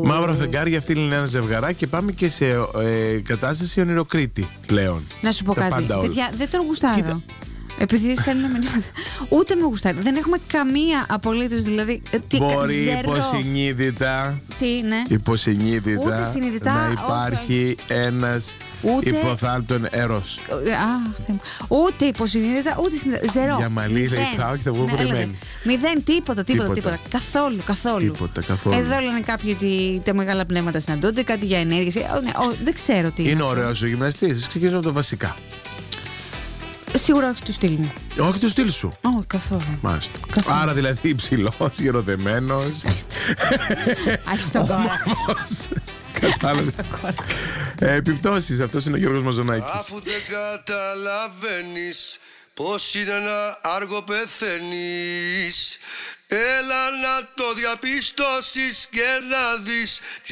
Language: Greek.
Μαύρο φεγγάρι, αυτή είναι ένα ζευγαράκι και πάμε και σε κατάσταση ονειροκρίτη πλέον. Να σου πω κάτι. Παιδιά, δεν τον γουστάρω. Επειδή στέλνουν μηνύματα. Ούτε με γουστάρει. Δεν έχουμε καμία απολύτως. Δηλαδή. Μπορεί υποσυνείδητα. Τι, ναι. Υποσυνείδητα. Ούτε συνειδητά. Να υπάρχει ένας υποθάλπτον έρος. Ούτε υποσυνείδητα, ούτε συνειδητά. Ζερό. Για μαλλί λέει πάω και θα βγω βρεμένη. Μηδέν, τίποτα. Καθόλου. Εδώ λένε κάποιοι ότι τα μεγάλα πνεύματα συναντώνται, κάτι για ενέργειες. Δεν ξέρω τι. Είναι ωραίος ο γυμναστής. Ξεκινήσουμε από το βασικά. Σίγουρα όχι του στυλ μου. Όχι του στυλ σου. Όχι, καθόλου. Μάλιστα. Άρα δηλαδή υψηλός, γεροδεμένος. Άχι τον κόρα. Κατάλαβες. Επιπτώσεις. Αυτός είναι ο Γιώργος Μαζονάκης. Αφού δεν καταλαβαίνεις πως είναι να άργο πεθαίνεις, έλα να το διαπιστώσεις και να δεις